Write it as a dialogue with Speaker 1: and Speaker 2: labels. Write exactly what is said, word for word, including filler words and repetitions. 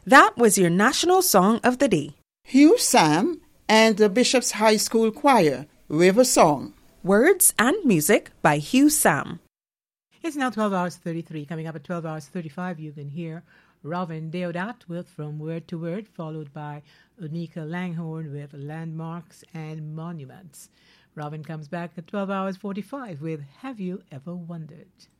Speaker 1: That was your national song of the day.
Speaker 2: Hugh Sam and the Bishop's High School Choir, River Song.
Speaker 1: Words and music by Hugh Sam.
Speaker 3: It's now twelve hours thirty-three. Coming up at twelve hours thirty-five, you can hear Robin Deodat with From Word to Word, followed by Unika Langhorne with Landmarks and Monuments. Robin comes back at twelve hours forty-five with Have You Ever Wondered?